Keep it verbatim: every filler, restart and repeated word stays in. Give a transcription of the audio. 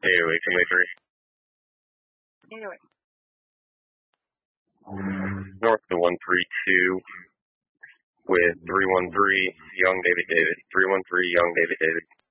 eight oh eight, two eight three. eight oh eight. North to one three two with three one three, Young David David. three one three, Young David David.